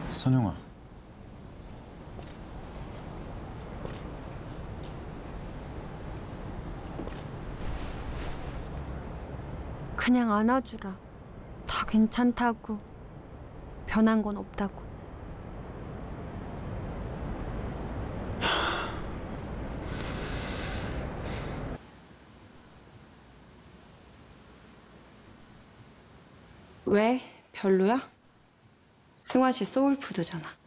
선영아. 그냥 안아주라. 다 괜찮다고. 변한 건 없다고. 왜? 별로야? 승환 씨 소울푸드잖아.